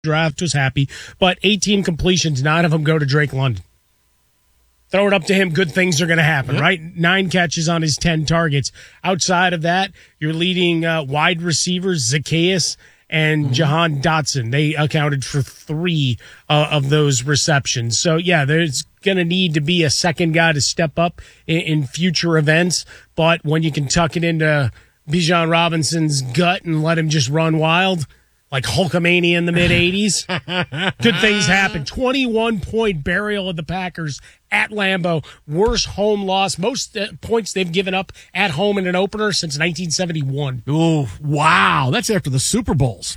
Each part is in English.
draft was happy, but 18 completions, 9 of them go to Drake London. Throw it up to him, good things are going to happen, right? 9 catches on his 10 targets. Outside of that, your leading wide receivers, Zacchaeus and Jahan Dotson. They accounted for 3 of those receptions. So, yeah, there's going to need to be a second guy to step up in future events, but when you can tuck it into Bijan Robinson's gut and let him just run wild, like Hulkamania in the mid-'80s. Good things happen. 21-point burial of the Packers at Lambeau. Worst home loss. Most points they've given up at home in an opener since 1971. Ooh, wow. That's after the Super Bowls.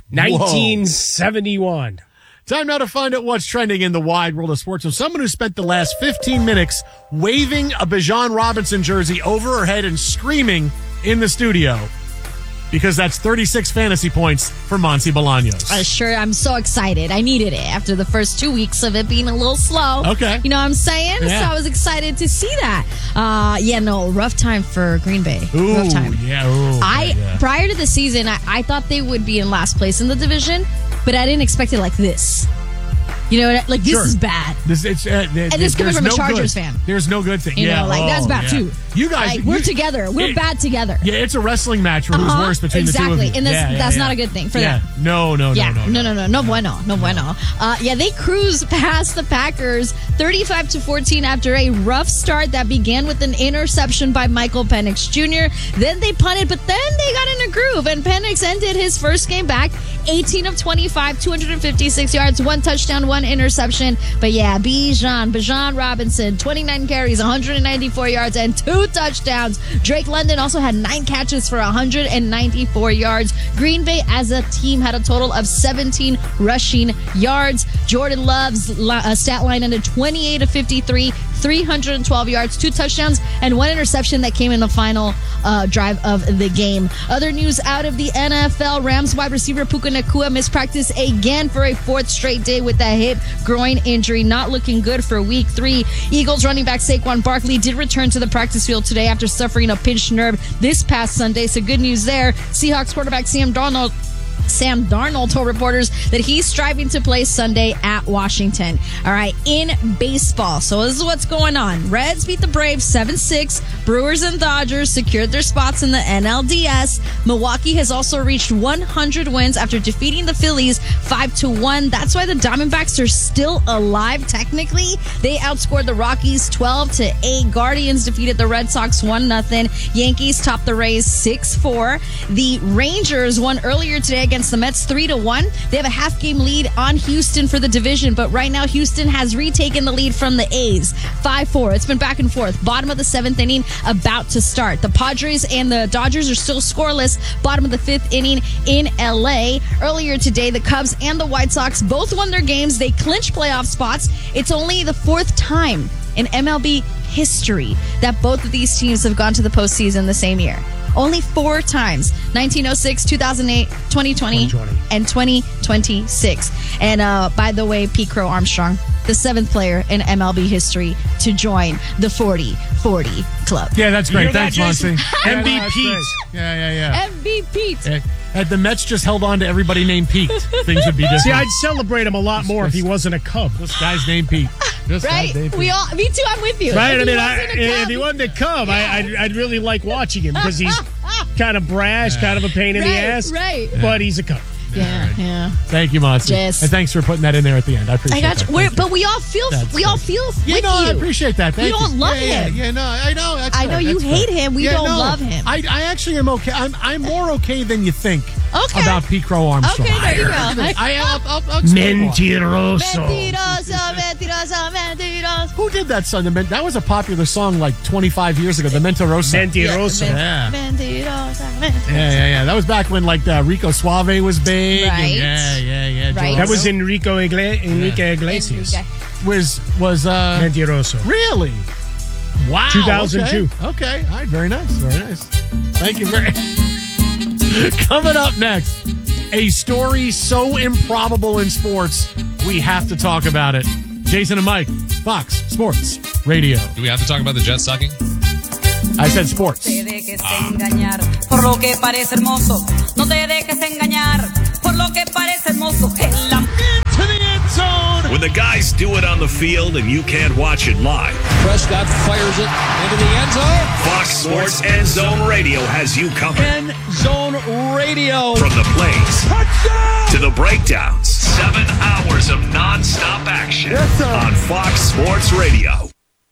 1971. Time now to find out what's trending in the wide world of sports. So someone who spent the last 15 minutes waving a Bijan Robinson jersey over her head and screaming in the studio. Because that's 36 fantasy points for Monty Bolaños. Sure, I'm so excited. I needed it after the first 2 weeks of it being a little slow. Okay. You know what I'm saying? Yeah. So I was excited to see that. Rough time for Green Bay. Ooh, rough time. yeah. Ooh, Prior to the season, I thought they would be in last place in the division, but I didn't expect it like this. You know, like this is bad. This coming from a Chargers fan. There's no good thing. You know, that's bad too. You guys, we're together. We're bad together. Yeah, it's a wrestling match for who's worse between the two of you. Exactly, and that's not a good thing for them. No bueno. They cruised past the Packers 35-14 after a rough start that began with an interception by Michael Penix Jr. Then they punted, but then they got in a groove, and Penix ended his first game back 18 of 25, 256 yards, 1 touchdown, 1 interception. But yeah, Bijan Robinson, 29 carries, 194 yards, and 2 touchdowns. Drake London also had 9 catches for 194 yards. Green Bay as a team had a total of 17 rushing yards. Jordan Love's stat line ended 28 of 53, 312 yards, 2 touchdowns, and 1 interception that came in the final drive of the game. Other news out of the NFL, Rams wide receiver Puka Nacua missed practice again for a 4th straight day with a hip groin injury. Not looking good for week 3. Eagles running back Saquon Barkley did return to the practice field today after suffering a pinched nerve this past Sunday, so good news there. Seahawks quarterback Sam Darnold told reporters that he's striving to play Sunday at Washington. All right, in baseball. So this is what's going on. Reds beat the Braves 7-6. Brewers and Dodgers secured their spots in the NLDS. Milwaukee has also reached 100 wins after defeating the Phillies 5-1. That's why the Diamondbacks are still alive technically. They outscored the Rockies 12-8. Guardians defeated the Red Sox 1-0. Yankees topped the Rays 6-4. The Rangers won earlier today against the Mets 3-1. They have a half-game lead on Houston for the division, but right now Houston has retaken the lead from the A's 5-4. It's been back and forth. Bottom of the 7th inning about to start. The Padres and the Dodgers are still scoreless. Bottom of the 5th inning in LA. Earlier today, the Cubs and the White Sox both won their games. They clinched playoff spots. It's only the 4th time in MLB history that both of these teams have gone to the postseason the same year. Only 4 times. 1906, 2008, 2020, and 2026. And by the way, Pete Crow Armstrong, the 7th player in MLB history to join the 40-40 club. Yeah, that's great. Thanks, Monty. MB Pete. Yeah. MB Pete. Had the Mets just held on to everybody named Pete, things would be different. See, I'd celebrate him a lot more if he wasn't a Cub. This guy's named Pete. Right? Me too, I'm with you. Right? If he wasn't a Cub, I'd really like watching him because he's kind of brash, kind of a pain in the ass. Right. But he's a Cub. Yeah. Thank you, Monty. Yes. And thanks for putting that in there at the end. I appreciate that. But we all feel with you. I appreciate that. Thank you. We don't love him. Yeah, no, I know. I know you hate him. We don't love him. I actually am okay. I'm more okay than you think about Pete Crow Armstrong. Okay, there you go. I'll Mentiroso. Who did that song? That was a popular song like 25 years ago. The Mentiroso. Mentiroso. Yeah. That was back when like Rico Suave was big. Right. Yeah. Right. That was Enrique Iglesias. Was Mentiroso. Really? Wow. 2002. Okay. All right. Very nice. Thank you very Coming up next, a story so improbable in sports, we have to talk about it. Jason and Mike, Fox Sports Radio. Do we have to talk about the Jets sucking? I said sports. Por lo que parece hermoso, no te dejes engañar, por lo que parece hermoso, el the guys do it on the field and you can't watch it live, Prescott fires it into the end zone. Fox Sports End Zone Radio has you covered. End Zone Radio. From the plays to the breakdowns, 7 hours of nonstop action on Fox Sports Radio.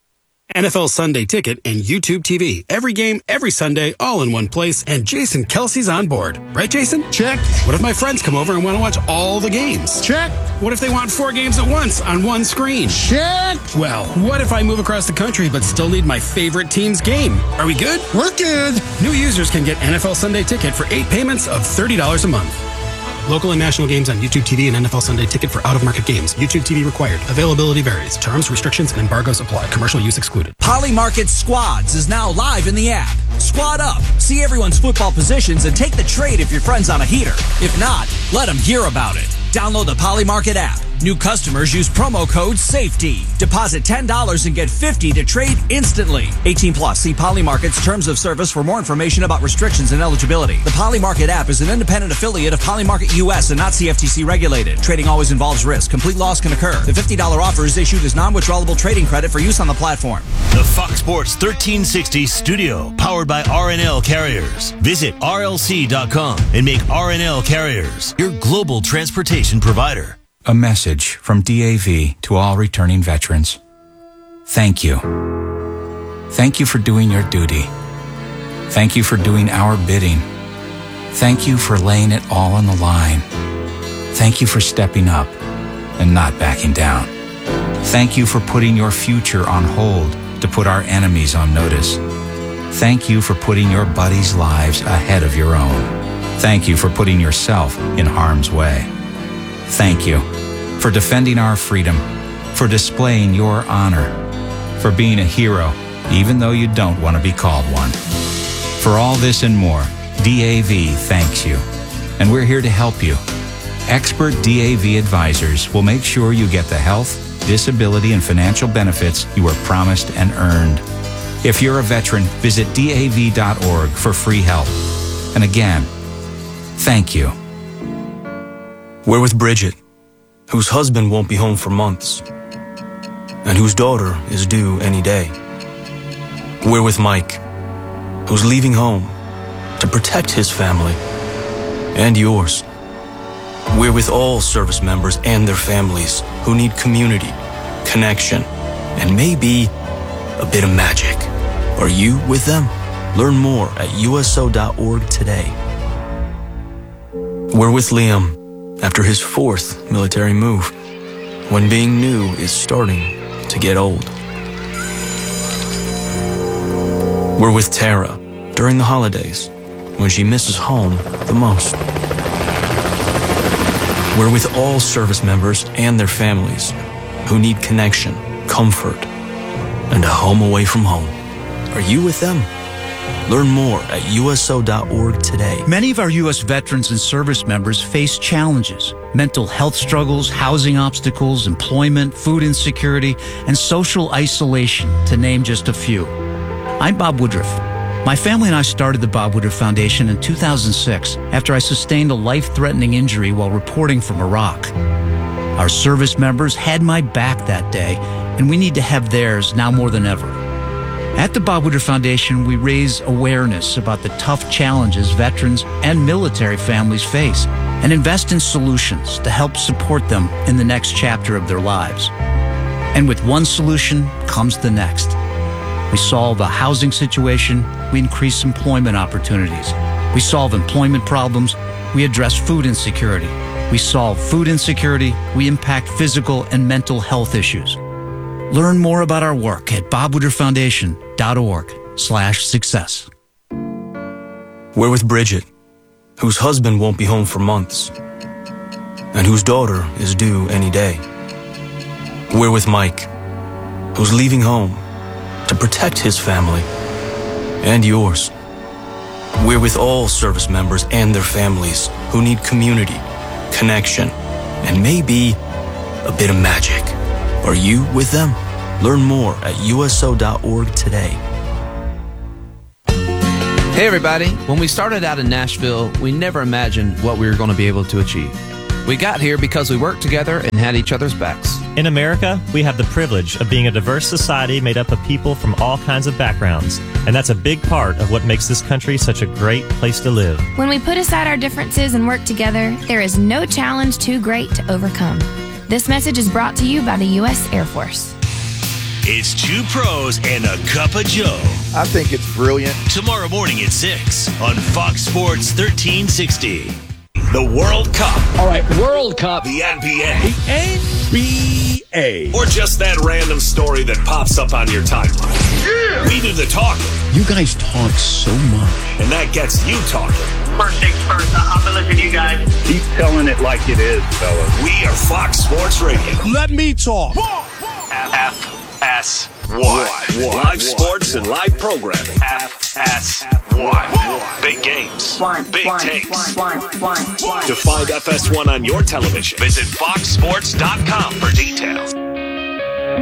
NFL Sunday Ticket and YouTube TV. Every game, every Sunday, all in one place, and Jason Kelsey's on board. Right, Jason? Check. What if my friends come over and want to watch all the games? Check. What if they want 4 games at once on one screen? Check. Well, what if I move across the country but still need my favorite team's game? Are we good? We're good. New users can get NFL Sunday Ticket for 8 payments of $30 a month. Local and national games on YouTube TV and NFL Sunday Ticket for out-of-market games. YouTube TV required. Availability varies. Terms, restrictions, and embargoes apply. Commercial use excluded. Polymarket Squads is now live in the app. Squad up, see everyone's football positions, and take the trade if your friend's on a heater. If not, let them hear about it. Download the Polymarket app. New customers use promo code SAFETY. Deposit $10 and get $50 to trade instantly. 18 plus. See Polymarket's terms of service for more information about restrictions and eligibility. The Polymarket app is an independent affiliate of Polymarket US and not CFTC regulated. Trading always involves risk. Complete loss can occur. The $50 offer is issued as non-withdrawable trading credit for use on the platform. The Fox Sports 1360 studio, powered by RNL Carriers. Visit RLC.com and make RNL Carriers your global transportation provider. A message from DAV to all returning veterans. Thank you. Thank you for doing your duty. Thank you for doing our bidding. Thank you for laying it all on the line. Thank you for stepping up and not backing down. Thank you for putting your future on hold to put our enemies on notice. Thank you for putting your buddies' lives ahead of your own. Thank you for putting yourself in harm's way. Thank you for defending our freedom, for displaying your honor, for being a hero, even though you don't want to be called one. For all this and more, DAV thanks you, and we're here to help you. Expert DAV advisors will make sure you get the health, disability, and financial benefits you were promised and earned. If you're a veteran, visit DAV.org for free help. And again, thank you. We're with Bridget, whose husband won't be home for months, and whose daughter is due any day. We're with Mike, who's leaving home to protect his family and yours. We're with all service members and their families who need community, connection, and maybe a bit of magic. Are you with them? Learn more at USO.org today. We're with Liam, after his 4th military move, when being new is starting to get old. We're with Tara during the holidays, when she misses home the most. We're with all service members and their families who need connection, comfort, and a home away from home. Are you with them? Learn more at USO.org today. Many of our U.S. veterans and service members face challenges: mental health struggles, housing obstacles, employment, food insecurity, and social isolation, to name just a few. I'm Bob Woodruff. My family and I started the Bob Woodruff Foundation in 2006 after I sustained a life-threatening injury while reporting from Iraq. Our service members had my back that day, and we need to have theirs now more than ever. At the Bob Woodruff Foundation, we raise awareness about the tough challenges veterans and military families face and invest in solutions to help support them in the next chapter of their lives. And with one solution comes the next. We solve a housing situation, we increase employment opportunities. We solve employment problems, we address food insecurity. We solve food insecurity, we impact physical and mental health issues. Learn more about our work at bobwoodrufffoundation.org/success. We're with Bridget, whose husband won't be home for months, and whose daughter is due any day. We're with Mike, who's leaving home to protect his family and yours. We're with all service members and their families who need community, connection, and maybe a bit of magic. Are you with them? Learn more at USO.org today. Hey everybody, when we started out in Nashville, we never imagined what we were going to be able to achieve. We got here because we worked together and had each other's backs. In America, we have the privilege of being a diverse society made up of people from all kinds of backgrounds. And that's a big part of what makes this country such a great place to live. When we put aside our differences and work together, there is no challenge too great to overcome. This message is brought to you by the U.S. Air Force. It's two pros and a cup of Joe. I think it's brilliant. Tomorrow morning at 6 on Fox Sports 1360. The World Cup. All right, World Cup. The NBA. The NBA. Or just that random story that pops up on your timeline. Yeah. We do the talking. You guys talk so much. And that gets you talking. First things first, I'm going to listen to you guys. Keep telling it like it is, fellas. We are Fox Sports Radio. Let me talk. FS1. Live sports and live programming. FS1. Big games. Big takes. To find FS1 on your television, visit foxsports.com.